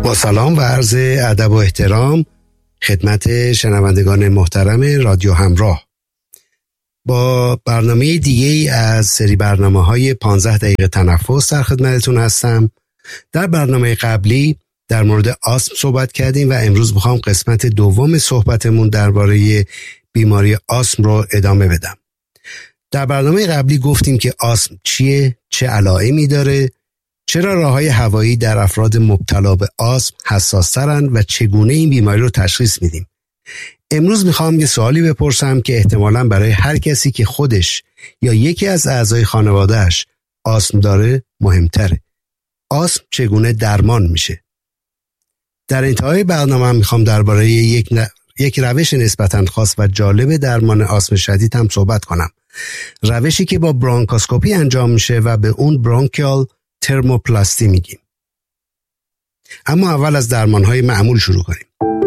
با سلام و عرض ادب و احترام خدمت شنوندگان محترم رادیو همراه، با برنامه دیگه از سری برنامه‌های 15 دقیقه تنفس در خدمتتون هستم. در برنامه قبلی در مورد آسم صحبت کردیم و امروز میخوام قسمت دوم صحبتمون درباره بیماری آسم رو ادامه بدم. در برنامه قبلی گفتیم که آسم چیه، چه علائمی داره، چرا راه‌های هوایی در افراد مبتلا به آسم حساس‌ترن و چگونه این بیماری رو تشخیص میدیم. امروز میخوام یه سوالی بپرسم که احتمالاً برای هر کسی که خودش یا یکی از اعضای خانواده‌اش آسم داره مهمتره. آسم چگونه درمان میشه؟ در انتهای برنامه میخوام درباره یک روش نسبتاً خاص و جالب درمان آسم شدید هم صحبت کنم. روشی که با برانکوسکوپی انجام میشه و به اون برانکیال ترموپلاستی میگیم. اما اول از درمانهای معمول شروع کنیم.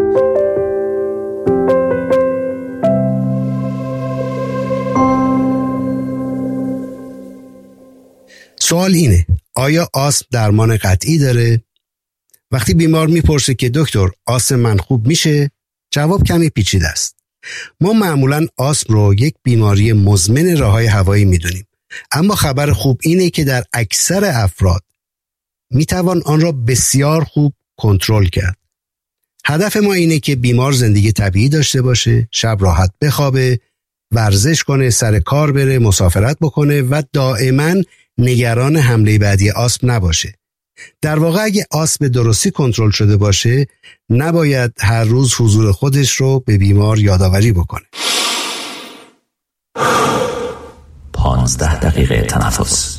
سوال اینه: آیا آسم درمان قطعی داره؟ وقتی بیمار میپرسه که دکتر آسم من خوب میشه، جواب کمی پیچیده است. ما معمولاً آسم رو یک بیماری مزمن راه‌های هوایی میدونیم، اما خبر خوب اینه که در اکثر افراد میتوان آن را بسیار خوب کنترل کرد. هدف ما اینه که بیمار زندگی طبیعی داشته باشه، شب راحت بخوابه، ورزش کنه، سر کار بره، مسافرت بکنه و دائما نگران حمله بعدی آسم نباشه. در واقع اگه آسم به درستی کنترل شده باشه، نباید هر روز حضور خودش رو به بیمار یادآوری بکنه. 15 دقیقه تنفس.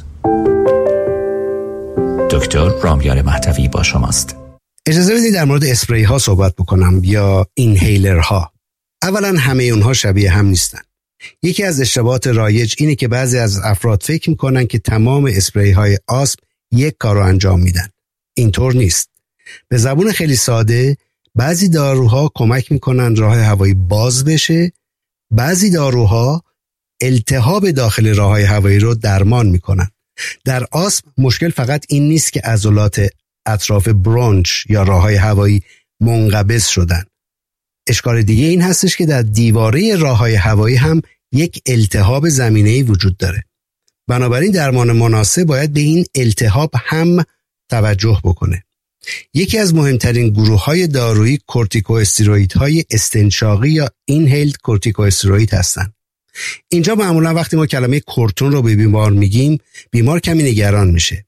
دکتر رامیار مهدوی با شماست. اجازه بدید در مورد اسپری ها صحبت بکنم یا اینهیلر ها. اولا همه اونها شبیه هم نیستن. یکی از اشتباهات رایج اینه که بعضی از افراد فکر میکنن که تمام اسپری های آسم یک کار رو انجام میدن. اینطور نیست. به زبون خیلی ساده، بعضی داروها کمک میکنن راه هوایی باز بشه، بعضی داروها التهاب داخل راه‌های هوایی رو درمان میکنن. در آسم مشکل فقط این نیست که عضلات اطراف برونچ یا راه‌های هوایی منقبض شدن. اشکال دیگه این هستش که در دیواره راه‌های هوایی هم یک التهاب زمینه‌ای وجود داره. بنابراین درمان مناسب باید به این التهاب هم توجه بکنه. یکی از مهمترین گروه‌های دارویی کورتیکواستروئیدهای استنشاقی یا اینهیلد کورتیکواستروئید هستند. اینجا معمولا وقتی ما کلمه کورتون رو به بیمار میگیم، بیمار کمی نگران میشه.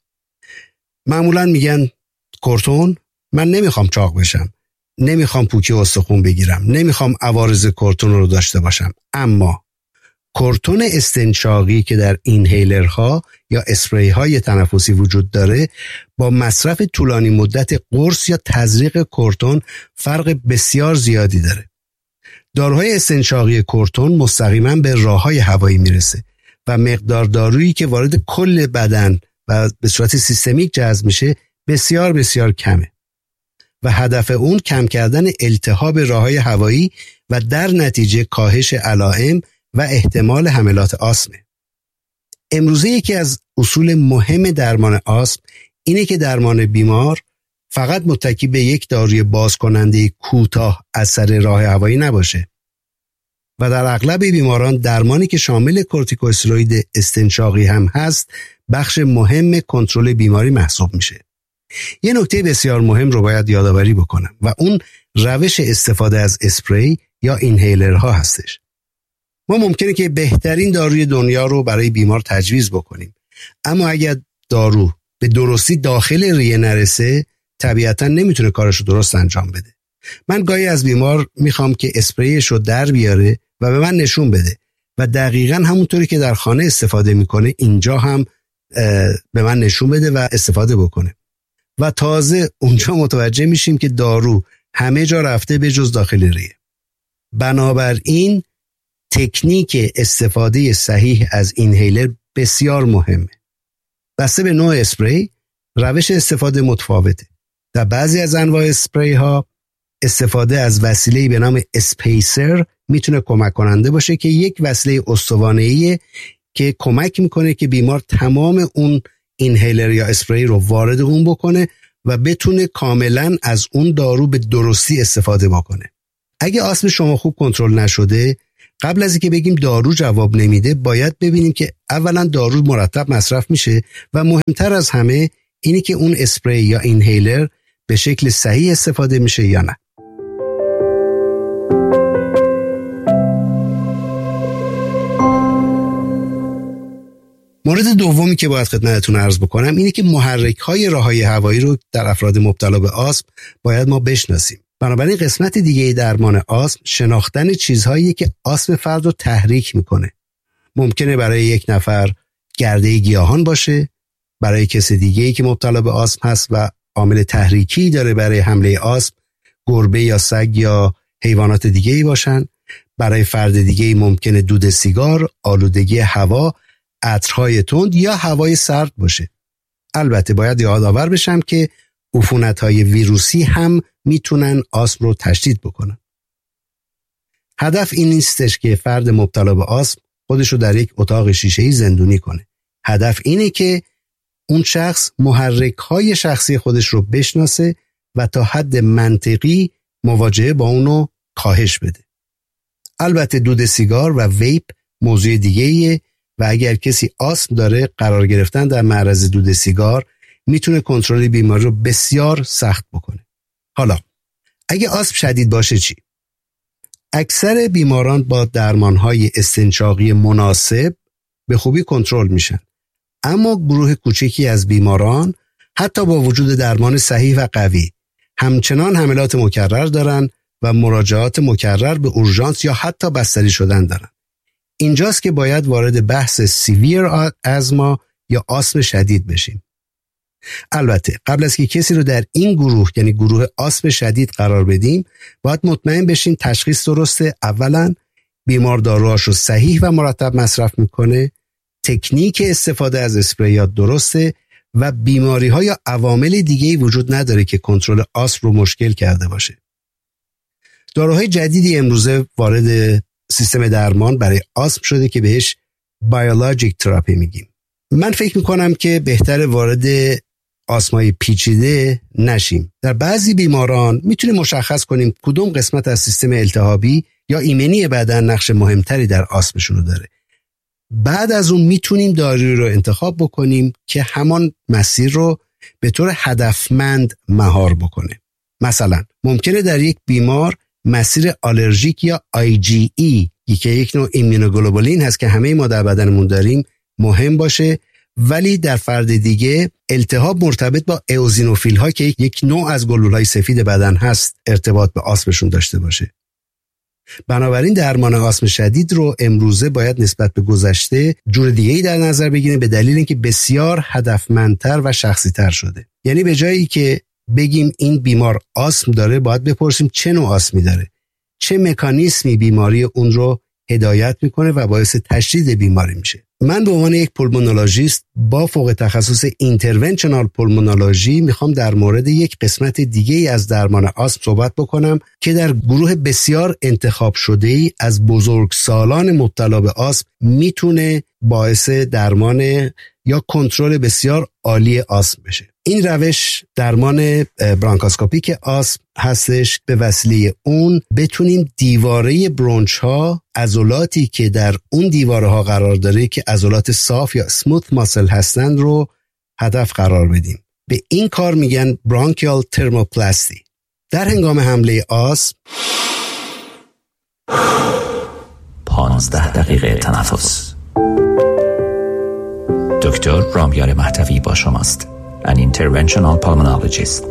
معمولا میگن کورتون، من نمیخوام چاق بشم، نمیخوام پوکی استخون بگیرم، نمیخوام عوارض کورتون رو داشته باشم. اما کورتون استنشاقی که در اینهیلرها یا اسپری های تنفسی وجود داره، با مصرف طولانی مدت قرص یا تزریق کورتون فرق بسیار زیادی داره. داروهای استنشاقی کورتون مستقیما به راه‌های هوایی میرسه و مقدار دارویی که وارد کل بدن و به صورت سیستمیک جذب میشه بسیار بسیار کمه و هدف اون کم کردن التهاب راه‌های هوایی و در نتیجه کاهش علائم و احتمال حملات آسمه. امروزه یکی از اصول مهم درمان آسم اینه که درمان بیمار فقط متکی به یک داروی بازکننده کوتاه اثر راه هوایی نباشه و در اغلب بیماران درمانی که شامل کورتیکواستروئید استنشاقی هم هست بخش مهم کنترل بیماری محسوب میشه. یه نکته بسیار مهم رو باید یادآوری بکنم و اون روش استفاده از اسپری یا اینهیلرها هستش. ما ممکنه که بهترین داروی دنیا رو برای بیمار تجویز بکنیم، اما اگر دارو به درستی داخل ریه نرسه طبیعتا نمیتونه کارشو درست انجام بده. من گاهی از بیمار میخوام که اسپریشو در بیاره و به من نشون بده و دقیقاً همونطوری که در خانه استفاده میکنه اینجا هم به من نشون بده و استفاده بکنه و تازه اونجا متوجه میشیم که دارو همه جا رفته به جز داخل ریه. بنابراین تکنیک استفاده صحیح از اینهیلر بسیار مهمه. بسته به نوع اسپری روش استفاده متفاوته. در بعضی از انواع اسپری ها استفاده از وسیله‌ای به نام اسپیسر میتونه کمک کننده باشه که یک وسیله استوانه‌ایه که کمک میکنه که بیمار تمام اون اینهیلر یا اسپری رو وارد اون بکنه و بتونه کاملا از اون دارو به درستی استفاده بکنه. اگه آسم شما خوب کنترل نشده، قبل از اینکه بگیم دارو جواب نمیده، باید ببینیم که اولا دارو مرتب مصرف میشه و مهمتر از همه اینی که اون اسپری یا اینهیلر به شکل صحیح استفاده میشه یا نه. مورد دومی که باید خدمتتون عرض بکنم اینه که محرک‌های راه‌های هوایی رو در افراد مبتلا به آسم باید ما بشناسیم. بنابراین قسمت دیگه درمان آسم شناختن چیزهایی که آسم فرد رو تحریک میکنه. ممکنه برای یک نفر گرده گیاهان باشه، برای کسی دیگه‌ای که مبتلا به آسم هست و عامل تحریکی داره برای حمله آسم گربه یا سگ یا حیوانات دیگه‌ای باشن. برای فرد دیگه‌ای ممکنه دود سیگار، آلودگی هوا، عطرهای تند یا هوای سرد باشه. البته باید یادآور بشم که عفونت‌های ویروسی هم میتونن آسم رو تشدید بکنن. هدف این نیستش که فرد مبتلا به آسم خودش رو در یک اتاق شیشه‌ای زندونی کنه. هدف اینه که اون شخص محرک‌های شخصی خودش رو بشناسه و تا حد منطقی مواجهه با اونو کاهش بده. البته دود سیگار و ویپ موضوع دیگه‌ایه و اگر کسی آسم داره، قرار گرفتن در معرض دود سیگار میتونه کنترل بیماری رو بسیار سخت بکنه. حالا اگه آسم شدید باشه چی؟ اکثر بیماران با درمان‌های استنشاقی مناسب به خوبی کنترل میشن. اما گروه کوچکی از بیماران حتی با وجود درمان صحیح و قوی همچنان حملات مکرر دارن و مراجعات مکرر به اورژانس یا حتی بستری شدن دارن. اینجاست که باید وارد بحث سیویر آزما یا آسم شدید بشیم. البته قبل از که کسی رو در این گروه، یعنی گروه آسم شدید قرار بدیم، باید مطمئن بشیم تشخیص درسته. اولا بیمار داروهاش رو صحیح و مرتب مصرف میکنه، تکنیک استفاده از اسپریات درسته و بیماری‌ها یا عوامل دیگه‌ای وجود نداره که کنترل آسم رو مشکل کرده باشه. داروهای جدیدی امروزه وارد سیستم درمان برای آسم شده که بهش بیولوژیک تراپی میگیم. من فکر میکنم که بهتر وارد آسمای پیچیده نشیم. در بعضی بیماران میتونیم مشخص کنیم کدوم قسمت از سیستم التهابی یا ایمنی بدن نقش مهمتری در آسمشون رو داره. بعد از اون میتونیم دارویی رو انتخاب بکنیم که همان مسیر رو به طور هدفمند مهار بکنه. مثلا ممکنه در یک بیمار مسیر آلرژیک یا IgE که یک نوع ایمونوگلوبولین هست که همه ما در بدنمون داریم مهم باشه، ولی در فرد دیگه التهاب مرتبط با ایوزینوفیل ها که یک نوع از گلوله‌های سفید بدن هست ارتباط به آسمشون داشته باشه. بنابراین درمان آسم شدید رو امروزه باید نسبت به گذشته جور دیگه‌ای در نظر بگیریم، به دلیل اینکه بسیار هدفمندتر و شخصی‌تر شده. یعنی به جایی که بگیم این بیمار آسم داره، باید بپرسیم چه نوع آسمی داره، چه مکانیزمی بیماری اون رو هدایت میکنه و باعث تشدید بیماری میشه. من به عنوان یک پولمونولوژیست با فوق تخصص اینترونشنال پولمونولوژی میخوام در مورد یک قسمت دیگه از درمان آسم صحبت بکنم که در گروه بسیار انتخاب شده‌ای از بزرگسالان مبتلا به آسم میتونه باعث درمان یا کنترل بسیار عالی آسم بشه. این روش درمان برانکوسکوپیک آسم هستش. به وسیله اون بتونیم دیواره برونچ ها، عضلاتی که در اون دیواره ها قرار داره که عضلات صاف یا سموث ماسل هستن رو هدف قرار بدیم. به این کار میگن برانکیال ترموپلاستی. در هنگام حمله آسم 15 دقیقه تنفس. دکتر رامیار مهدوی با شماست. An interventional pulmonologist.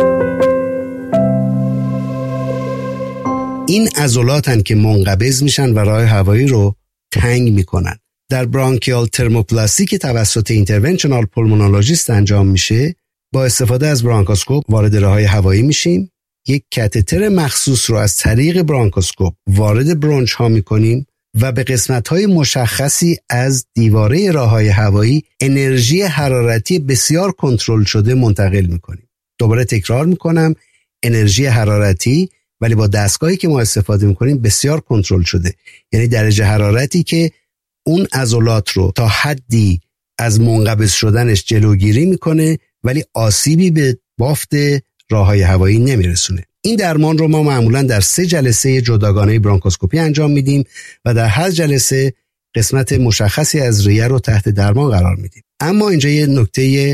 این عضلاتن که منقبض میشن و راه هوایی رو تنگ میکنن. در برانکیال ترموپلاستی که توسط اینترونشنال پولمونولوژیست انجام میشه، با استفاده از برانکوسکوپ وارد راههای هوایی میشیم. یک کاتتر مخصوص رو از طریق برانکوسکوپ وارد برونچ ها میکنیم و به قسمت‌های مشخصی از دیواره راه‌های هوایی انرژی حرارتی بسیار کنترل شده منتقل می‌کنیم. دوباره تکرار می‌کنم، انرژی حرارتی، ولی با دستگاهی که ما استفاده می‌کنیم بسیار کنترل شده. یعنی درجه حرارتی که اون عضلات رو تا حدی از منقبض شدنش جلوگیری می‌کنه، ولی آسیبی به بافت راههای هوایی نمیرسونه. این درمان رو ما معمولا در 3 جلسه جداگانه برانکوسکوپی انجام میدیم و در هر جلسه قسمت مشخصی از ریه رو تحت درمان قرار میدیم. اما اینجا یه نکته